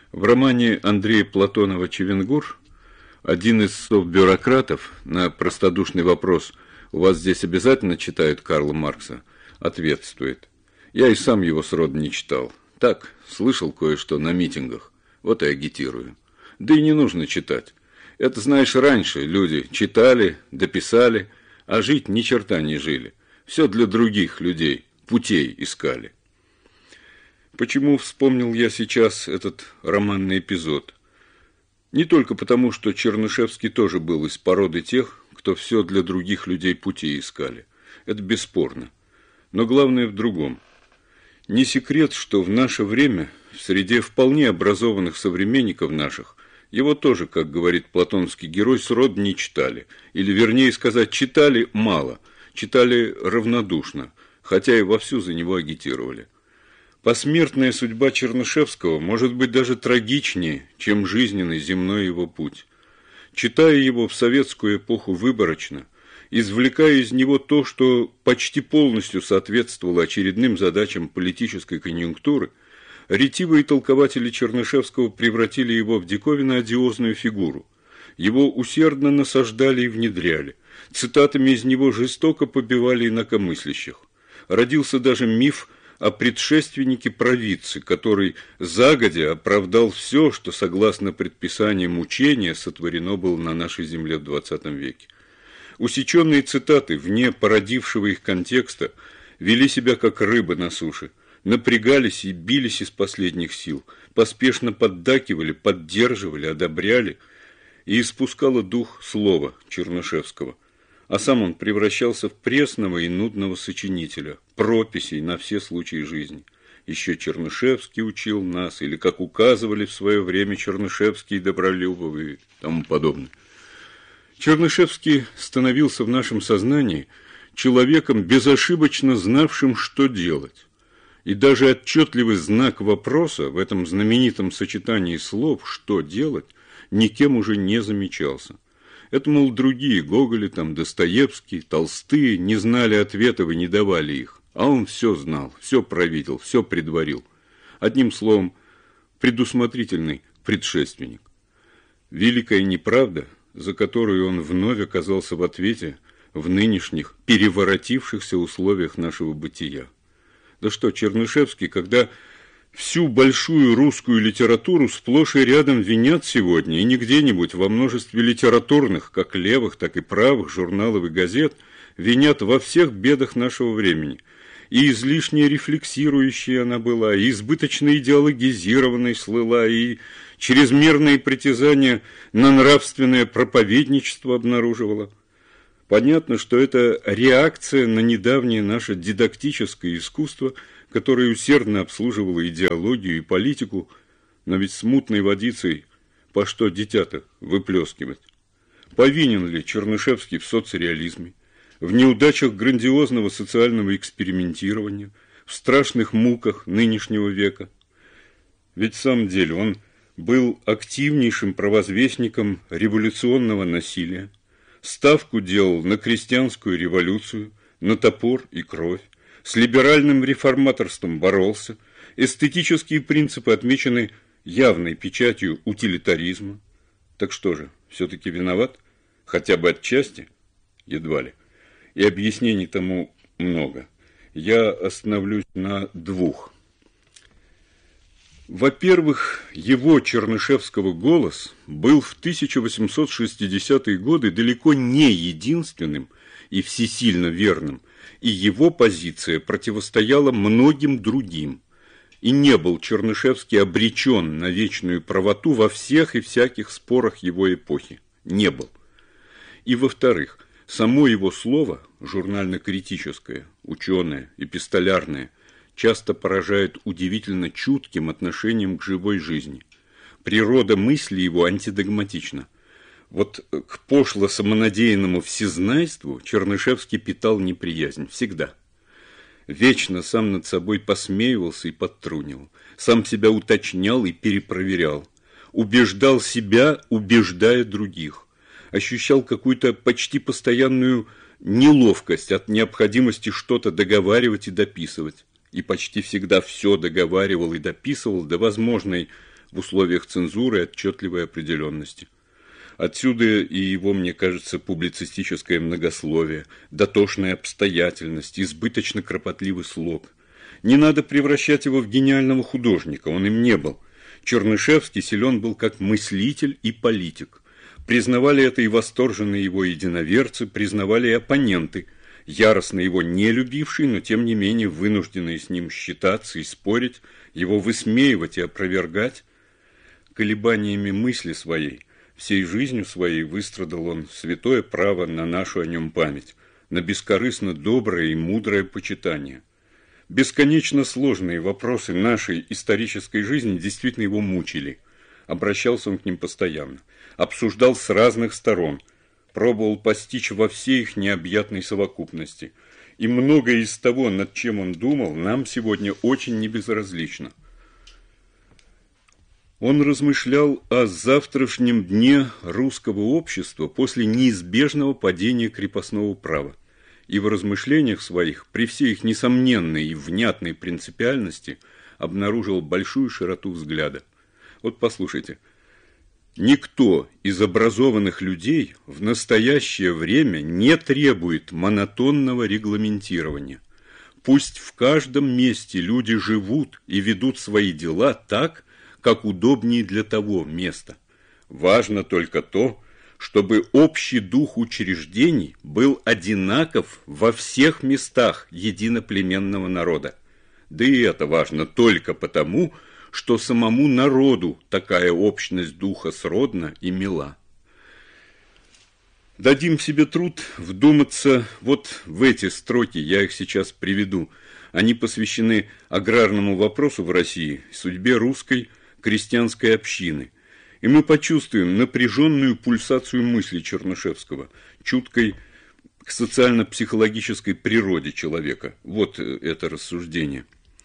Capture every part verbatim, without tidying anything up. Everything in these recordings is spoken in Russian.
В романе Андрея Платонова «Чевенгур» один из совбюрократов на простодушный вопрос «У вас здесь обязательно читают Карла Маркса?» ответствует: «Я и сам его сроду не читал. Так, слышал кое-что на митингах. Вот и агитирую. Да и не нужно читать. Это, знаешь, раньше люди читали, дописали, а жить ни черта не жили. Все для других людей, путей искали». Почему вспомнил я сейчас этот романный эпизод? Не только потому, что Чернышевский тоже был из породы тех, кто все для других людей путей искали. Это бесспорно. Но главное в другом. Не секрет, что в наше время, в среде вполне образованных современников наших, его тоже, как говорит платоновский герой, сроду не читали. Или, вернее сказать, читали мало, читали равнодушно, хотя и вовсю за него агитировали. Посмертная судьба Чернышевского может быть даже трагичнее, чем жизненный земной его путь. Читая его в советскую эпоху выборочно, извлекая из него то, что почти полностью соответствовало очередным задачам политической конъюнктуры, ретивые толкователи Чернышевского превратили его в диковинно-одиозную фигуру. Его усердно насаждали и внедряли, цитатами из него жестоко побивали инакомыслящих. Родился даже миф о предшественнике провидцы, который загодя оправдал все, что, согласно предписаниям учения, сотворено было на нашей земле в двадцатом веке. Усеченные цитаты, вне породившего их контекста, вели себя как рыбы на суше, напрягались и бились из последних сил, поспешно поддакивали, поддерживали, одобряли, и испускало дух слова Чернышевского. А сам он превращался в пресного и нудного сочинителя, прописей на все случаи жизни. Еще Чернышевский учил нас, или, как указывали в свое время Чернышевский, Добролюбов и тому подобное. Чернышевский становился в нашем сознании человеком, безошибочно знавшим, что делать. И даже отчетливый знак вопроса в этом знаменитом сочетании слов «что делать» никем уже не замечался. Это, мол, другие, Гоголи, там, Достоевский, Толстые, не знали ответов и не давали их. А он все знал, все провидел, все предварил. Одним словом, предусмотрительный предшественник. Великая неправда, за которую он вновь оказался в ответе в нынешних переворотившихся условиях нашего бытия. Да что, Чернышевский, когда всю большую русскую литературу сплошь и рядом винят сегодня, и не где-нибудь, во множестве литературных, как левых, так и правых журналов и газет, винят во всех бедах нашего времени. И излишне рефлексирующей она была, и избыточно идеологизированной слыла, и чрезмерные притязания на нравственное проповедничество обнаруживала. Понятно, что это реакция на недавнее наше дидактическое искусство, которое усердно обслуживало идеологию и политику, но ведь с мутной водицей по что дитя-то выплескивать? Повинен ли Чернышевский в соцреализме, в неудачах грандиозного социального экспериментирования, в страшных муках нынешнего века? Ведь в самом деле он был активнейшим провозвестником революционного насилия, ставку делал на крестьянскую революцию, на топор и кровь, с либеральным реформаторством боролся, эстетические принципы отмечены явной печатью утилитаризма. Так что же, все-таки виноват? Хотя бы отчасти? Едва ли. И объяснений тому много. Я остановлюсь на двух. Во-первых, его, Чернышевского, голос был в тысяча восемьсот шестидесятые годы далеко не единственным и всесильно верным, и его позиция противостояла многим другим. И не был Чернышевский обречен на вечную правоту во всех и всяких спорах его эпохи. Не был. И во-вторых, само его слово, журнально-критическое, ученое, эпистолярное, часто поражает удивительно чутким отношением к живой жизни. Природа мысли его антидогматична. Вот к пошло-самонадеянному всезнайству Чернышевский питал неприязнь всегда. Вечно сам над собой посмеивался и подтрунивал, сам себя уточнял и перепроверял, убеждал себя, убеждая других, ощущал какую-то почти постоянную неловкость от необходимости что-то договаривать и дописывать. И почти всегда все договаривал и дописывал до возможной в условиях цензуры и отчетливой определенности. Отсюда и его, мне кажется, публицистическое многословие, дотошная обстоятельность, избыточно кропотливый слог. Не надо превращать его в гениального художника, он им не был. Чернышевский силен был как мыслитель и политик. Признавали это и восторженные его единоверцы, признавали и оппоненты, яростно его не любившие, но тем не менее вынужденные с ним считаться и спорить, его высмеивать и опровергать. Колебаниями мысли своей, всей жизнью своей выстрадал он святое право на нашу о нем память, на бескорыстно доброе и мудрое почитание. Бесконечно сложные вопросы нашей исторической жизни действительно его мучили. Обращался он к ним постоянно, обсуждал с разных сторон, пробовал постичь во всей их необъятной совокупности. И многое из того, над чем он думал, нам сегодня очень небезразлично. Он размышлял о завтрашнем дне русского общества после неизбежного падения крепостного права. И в размышлениях своих, при всей их несомненной и внятной принципиальности, обнаружил большую широту взгляда. Вот послушайте. Никто из образованных людей в настоящее время не требует монотонного регламентирования. Пусть в каждом месте люди живут и ведут свои дела так, как удобнее для того места. Важно только то, чтобы общий дух учреждений был одинаков во всех местах единоплеменного народа. Да и это важно только потому, что самому народу такая общность духа сродна и мила. Дадим себе труд вдуматься вот в эти строки, я их сейчас приведу. Они посвящены аграрному вопросу в России, судьбе русской крестьянской общины. И мы почувствуем напряженную пульсацию мысли Чернышевского, чуткой к социально-психологической природе человека. Вот это рассуждение.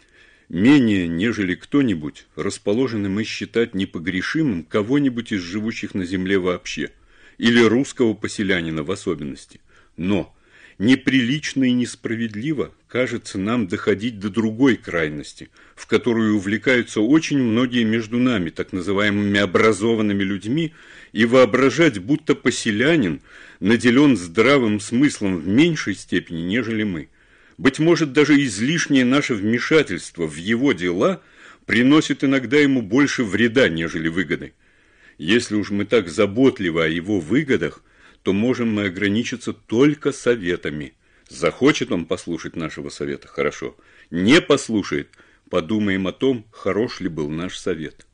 Менее, нежели кто-нибудь, расположены мы считать непогрешимым кого-нибудь из живущих на земле вообще, или русского поселянина в особенности. Но неприлично и несправедливо кажется нам доходить до другой крайности, в которую увлекаются очень многие между нами, так называемыми образованными людьми, и воображать, будто поселянин наделен здравым смыслом в меньшей степени, нежели мы. Быть может, даже излишнее наше вмешательство в его дела приносит иногда ему больше вреда, нежели выгоды. Если уж мы так заботливы о его выгодах, то можем мы ограничиться только советами. Захочет он послушать нашего совета – хорошо. Не послушает – подумаем о том, хорош ли был наш совет.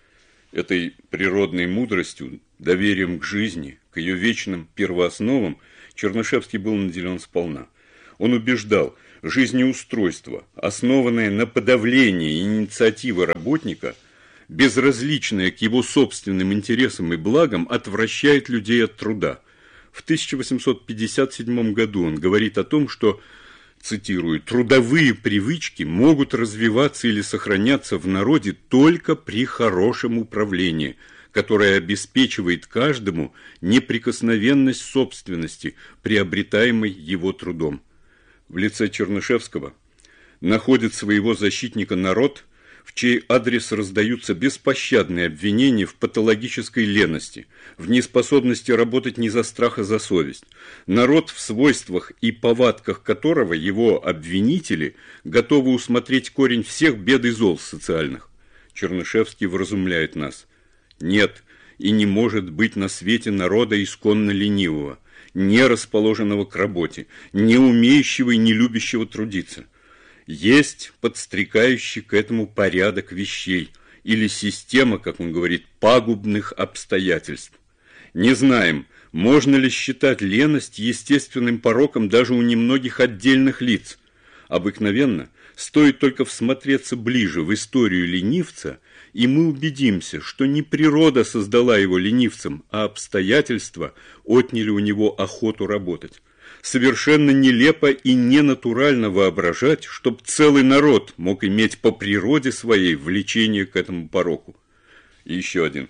Этой природной мудростью, доверием к жизни, к ее вечным первоосновам Чернышевский был наделен сполна. Он убеждал, жизнеустройство, основанное на подавлении инициативы работника, безразличное к его собственным интересам и благам, отвращает людей от труда. В тысяча восемьсот пятьдесят седьмом году он говорит о том, что, цитирую, «трудовые привычки могут развиваться или сохраняться в народе только при хорошем управлении, которое обеспечивает каждому неприкосновенность собственности, приобретаемой его трудом». В лице Чернышевского находит своего защитника народ, в чей адрес раздаются беспощадные обвинения в патологической лености, в неспособности работать не за страх, а за совесть. Народ, в свойствах и повадках которого его обвинители готовы усмотреть корень всех бед и зол социальных. Чернышевский вразумляет нас. Нет и не может быть на свете народа исконно ленивого, не расположенного к работе, не умеющего и не любящего трудиться. Есть подстрекающий к этому порядок вещей или система, как он говорит, пагубных обстоятельств. Не знаем, можно ли считать леность естественным пороком даже у немногих отдельных лиц. Обыкновенно стоит только всмотреться ближе в историю ленивца, и мы убедимся, что не природа создала его ленивцем, а обстоятельства отняли у него охоту работать. Совершенно нелепо и ненатурально воображать, чтоб целый народ мог иметь по природе своей влечение к этому пороку. И еще один.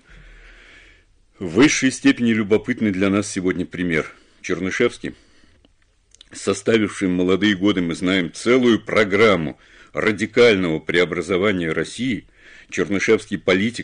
В высшей степени любопытный для нас сегодня пример. Чернышевский, составивший в молодые годы, мы знаем, целую программу радикального преобразования России, Чернышевский политик,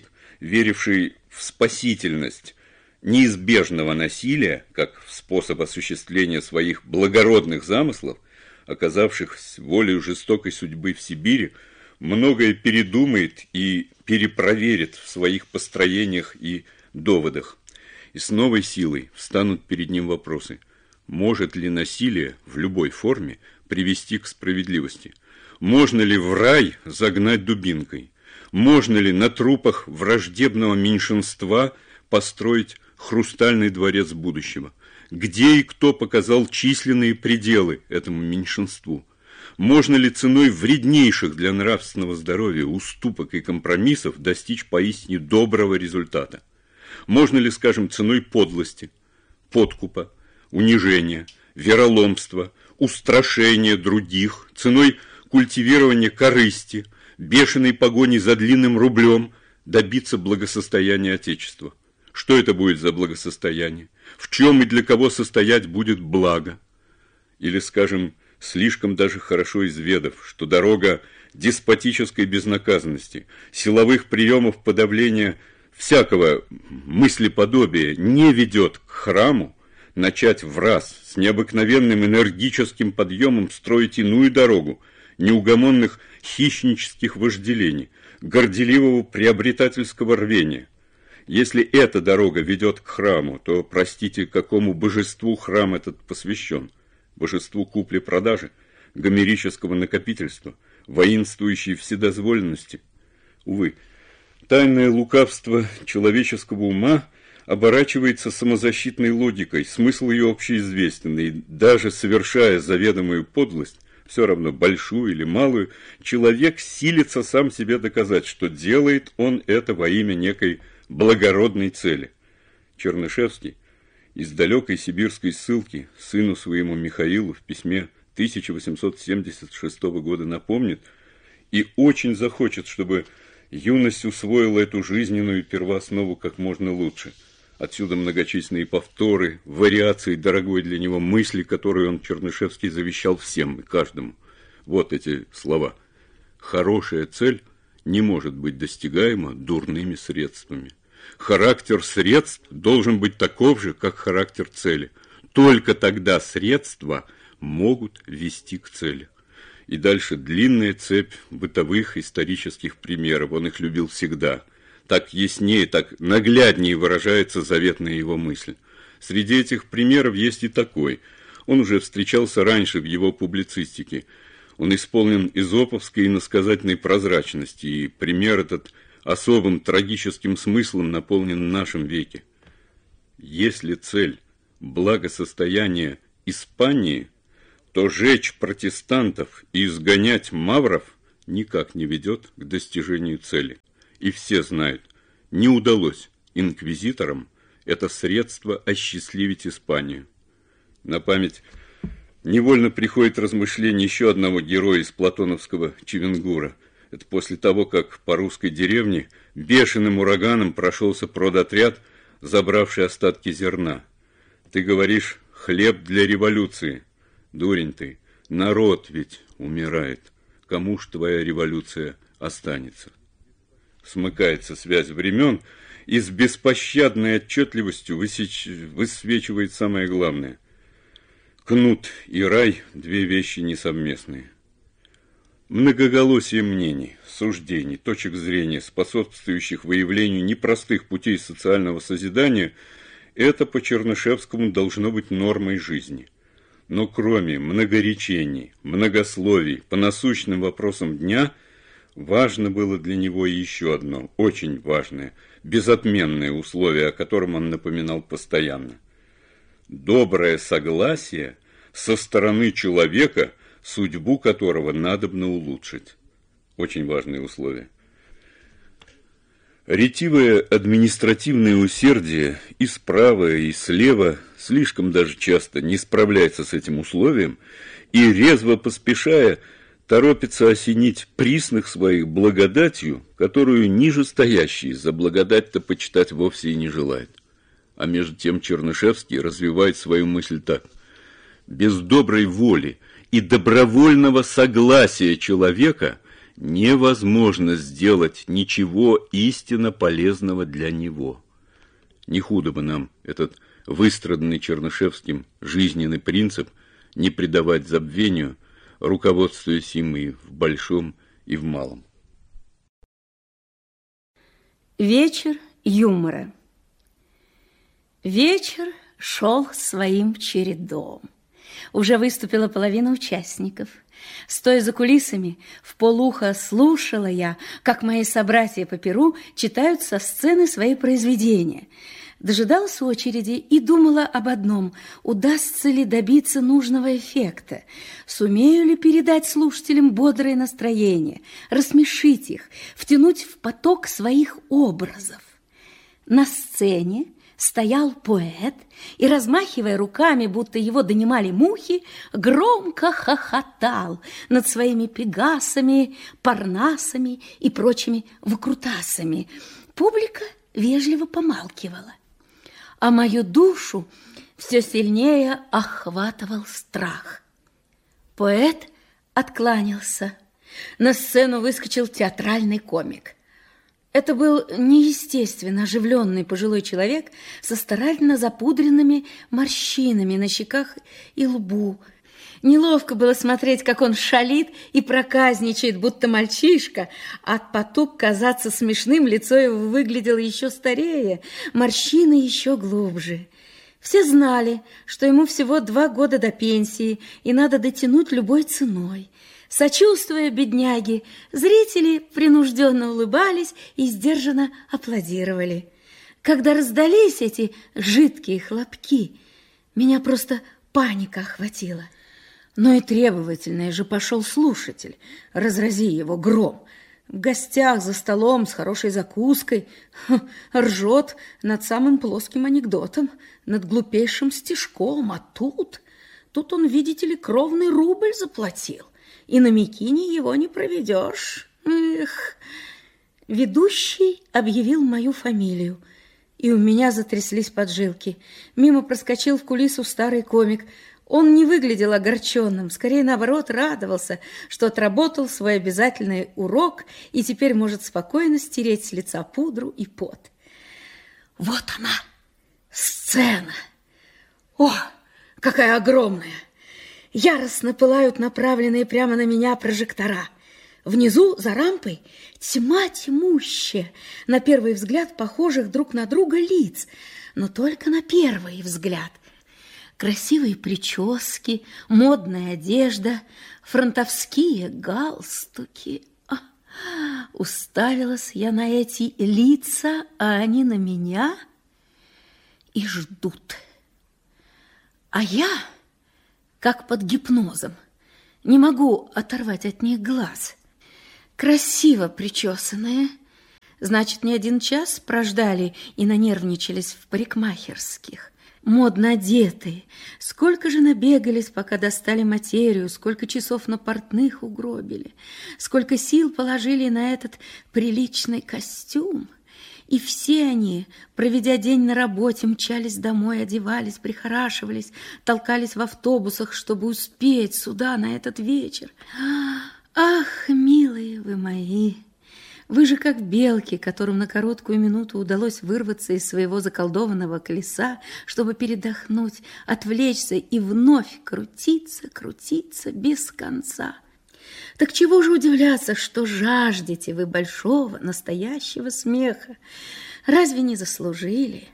веривший в спасительность неизбежного насилия, как в способ осуществления своих благородных замыслов, оказавшихся волею жестокой судьбы в Сибири, многое передумает и перепроверит в своих построениях и доводах. И с новой силой встанут перед ним вопросы: может ли насилие в любой форме привести к справедливости? Можно ли в рай загнать дубинкой? Можно ли на трупах враждебного меньшинства построить хрустальный дворец будущего? Где и кто показал численные пределы этому меньшинству? Можно ли ценой вреднейших для нравственного здоровья уступок и компромиссов достичь поистине доброго результата? Можно ли, скажем, ценой подлости, подкупа, унижения, вероломства, устрашения других, ценой культивирования корысти, бешеной погони за длинным рублем добиться благосостояния Отечества? Что это будет за благосостояние? В чем и для кого состоять будет благо? Или, скажем, слишком даже хорошо изведав, что дорога деспотической безнаказанности, силовых приемов подавления всякого мыслеподобия не ведет к храму, начать враз с необыкновенным энергическим подъемом строить иную дорогу неугомонных хищнических вожделений, горделивого приобретательского рвения. Если эта дорога ведет к храму, то, простите, какому божеству храм этот посвящен? Божеству купли-продажи, гомерического накопительства, воинствующей вседозволенности? Увы, тайное лукавство человеческого ума оборачивается самозащитной логикой, смысл ее общеизвестен, и даже совершая заведомую подлость, все равно большую или малую, человек силится сам себе доказать, что делает он это во имя некой благородной цели. Чернышевский из далекой сибирской ссылки сыну своему Михаилу в письме тысяча восемьсот семьдесят шестого года напомнит и очень захочет, чтобы юность усвоила эту жизненную первооснову как можно лучше. Отсюда многочисленные повторы, вариации дорогой для него мысли, которую он, Чернышевский, завещал всем и каждому. Вот эти слова: «Хорошая цель не может быть достигаема дурными средствами. Характер средств должен быть таков же, как характер цели. Только тогда средства могут вести к цели». И дальше длинная цепь бытовых исторических примеров. Он их любил всегда. Так яснее, так нагляднее выражается заветная его мысль. Среди этих примеров есть и такой. Он уже встречался раньше в его публицистике. Он исполнен эзоповской и иносказательной прозрачности, и пример этот особым трагическим смыслом наполнен в нашем веке. Если цель – благосостояние Испании, то жечь протестантов и изгонять мавров никак не ведет к достижению цели. И все знают, не удалось инквизиторам это средство осчастливить Испанию. На память невольно приходит размышление еще одного героя из платоновского Чевенгура. Это после того, как по русской деревне бешеным ураганом прошелся продотряд, забравший остатки зерна. Ты говоришь: хлеб для революции. Дурень ты, народ ведь умирает. Кому ж твоя революция останется? Смыкается связь времен, и с беспощадной отчетливостью высеч... высвечивает самое главное. Кнут и рай – две вещи несовместные. Многоголосие мнений, суждений, точек зрения, способствующих выявлению непростых путей социального созидания, это по Чернышевскому должно быть нормой жизни. Но кроме многоречений, многословий по насущным вопросам дня, важно было для него и еще одно, очень важное, безотменное условие, о котором он напоминал постоянно. Доброе согласие со стороны человека, судьбу которого надобно улучшить. Очень важное условие. Ретивое административное усердие и справа, и слева слишком даже часто не справляется с этим условием и, резво поспешая, торопится осенить присных своих благодатью, которую нижестоящий за благодать-то почитать вовсе и не желает. А между тем Чернышевский развивает свою мысль так: без доброй воли и добровольного согласия человека невозможно сделать ничего истинно полезного для него. Не худо бы нам этот выстраданный Чернышевским жизненный принцип не предавать забвению, руководствуясь им и в большом, и в малом. Вечер юмора. Вечер шел своим чередом. Уже выступила половина участников. Стоя за кулисами, в полухо слушала я, как мои собратья по перу читают со сцены свои произведения. Дожидалась очереди и думала об одном: удастся ли добиться нужного эффекта, сумею ли передать слушателям бодрое настроение, рассмешить их, втянуть в поток своих образов. На сцене стоял поэт и, размахивая руками, будто его донимали мухи, громко хохотал над своими пегасами, парнасами и прочими выкрутасами. Публика вежливо помалкивала, а мою душу все сильнее охватывал страх. Поэт откланялся. На сцену выскочил театральный комик. Это был неестественно оживленный пожилой человек со старательно запудренными морщинами на щеках и лбу. Неловко было смотреть, как он шалит и проказничает, будто мальчишка. От потуг казаться смешным лицо его выглядело еще старее, морщины еще глубже. Все знали, что ему всего два года до пенсии, и надо дотянуть любой ценой. Сочувствуя бедняге, зрители принужденно улыбались и сдержанно аплодировали. Когда раздались эти жидкие хлопки, меня просто паника охватила. Но и требовательный же пошел слушатель, разрази его гром. В гостях за столом с хорошей закуской ржет над самым плоским анекдотом, над глупейшим стишком, а тут, тут он, видите ли, кровный рубль заплатил. И на мякине его не проведешь. Эх. Ведущий объявил мою фамилию, и у меня затряслись поджилки. Мимо проскочил в кулису старый комик. Он не выглядел огорченным, скорее, наоборот, радовался, что отработал свой обязательный урок и теперь может спокойно стереть с лица пудру и пот. Вот она, сцена! О, какая огромная! Яростно пылают направленные прямо на меня прожектора. Внизу, за рампой, тьма тьмущая, на первый взгляд похожих друг на друга лиц, но только на первый взгляд. Красивые прически, модная одежда, фронтовские галстуки. А, уставилась я на эти лица, а они на меня и ждут. А я, как под гипнозом, не могу оторвать от них глаз. Красиво причесанные, значит, не один час прождали и нанервничались в парикмахерских. Модно одетые, сколько же набегались, пока достали материю, сколько часов на портных угробили, сколько сил положили на этот приличный костюм. И все они, проведя день на работе, мчались домой, одевались, прихорашивались, толкались в автобусах, чтобы успеть сюда на этот вечер. Ах, милые вы мои! Вы же как белки, которым на короткую минуту удалось вырваться из своего заколдованного колеса, чтобы передохнуть, отвлечься и вновь крутиться, крутиться без конца. Так чего же удивляться, что жаждете вы большого, настоящего смеха? Разве не заслужили?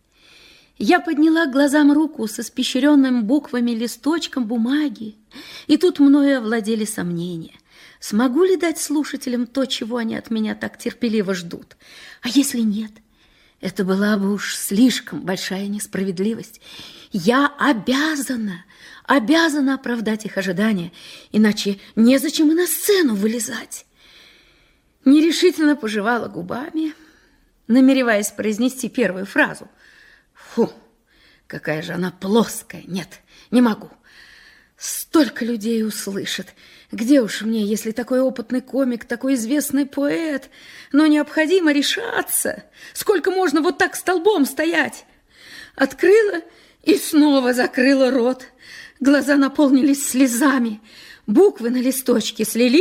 Я подняла к глазам руку со испещренным буквами листочком бумаги, и тут мною овладели сомнения. Смогу ли дать слушателям то, чего они от меня так терпеливо ждут? А если нет? Это была бы уж слишком большая несправедливость. Я обязана, обязана оправдать их ожидания, иначе незачем и на сцену вылезать. Нерешительно пожевала губами, намереваясь произнести первую фразу. Фу, какая же она плоская. Нет, не могу. Столько людей услышат. Где уж мне, если такой опытный комик, такой известный поэт? Но необходимо решаться. Сколько можно вот так столбом стоять? Открыла и снова закрыла рот. Глаза наполнились слезами. Буквы на листочке слились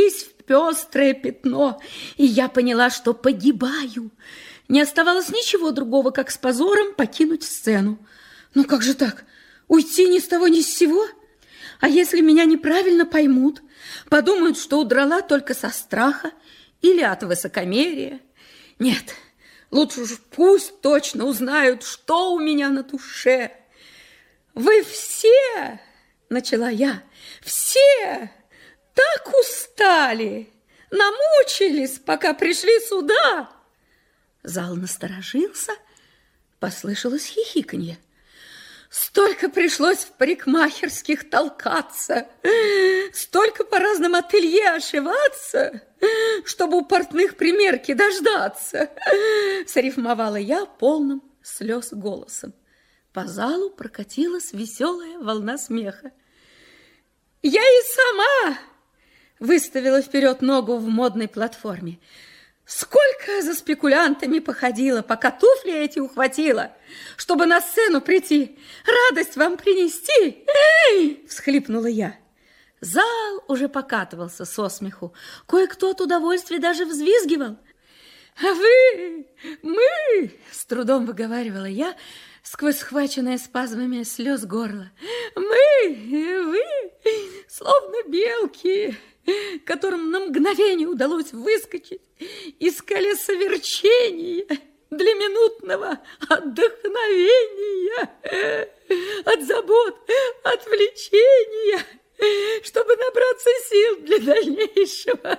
пестрое пятно, и я поняла, что погибаю. Не оставалось ничего другого, как с позором покинуть сцену. Ну как же так? Уйти ни с того ни с сего? А если меня неправильно поймут, подумают, что удрала только со страха или от высокомерия? Нет, лучше уж пусть точно узнают, что у меня на душе. Вы все, начала я, все так устали, намучились, пока пришли сюда. Зал насторожился, послышалось хихиканье. Столько пришлось в парикмахерских толкаться, столько по разным ателье ошиваться, чтобы у портных примерки дождаться, срифмовала я полным слез голосом. По залу прокатилась веселая волна смеха. Я и сама выставила вперед ногу в модной платформе. Сколько за спекулянтами походила, пока туфли эти ухватила, чтобы на сцену прийти, радость вам принести. Эй! Всхлипнула я. Зал уже покатывался со смеху. Кое-кто от удовольствия даже взвизгивал. А вы, мы, с трудом выговаривала я, сквозь схваченное спазмами слез горло. Мы, вы, словно белки, которым на мгновение удалось выскочить из колеса верчения для минутного отдохновения, от забот, отвлечения, чтобы набраться сил для дальнейшего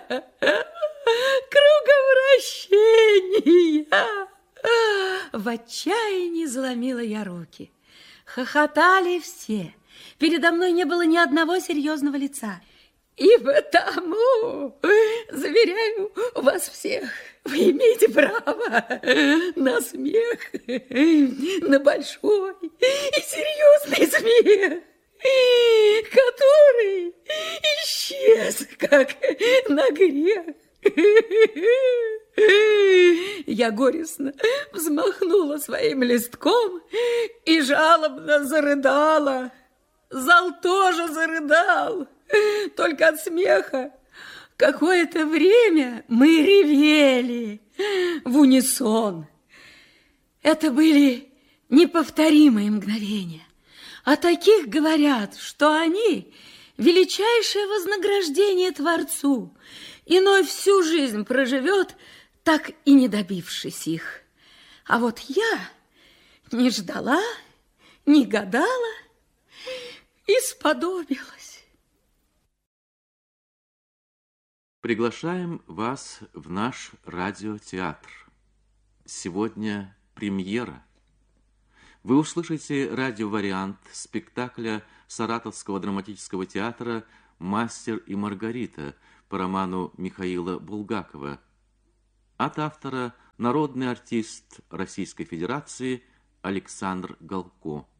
круговращения. В отчаянии заломила я руки. Хохотали все. Передо мной не было ни одного серьезного лица. И потому, заверяю вас всех, вы имеете право на смех, на большой и серьезный смех, который исчез, как на грех. Я горестно взмахнула своим листком и жалобно зарыдала. Зал тоже зарыдал, только от смеха. Какое-то время мы ревели в унисон. Это были неповторимые мгновения. О таких говорят, что они величайшее вознаграждение Творцу. Иной всю жизнь проживет, так и не добившись их. А вот я не ждала, не гадала и сподобилась. Приглашаем вас в наш радиотеатр. Сегодня премьера. Вы услышите радиовариант спектакля Саратовского драматического театра «Мастер и Маргарита» по роману Михаила Булгакова от автора народный артист Российской Федерации Александр Галко.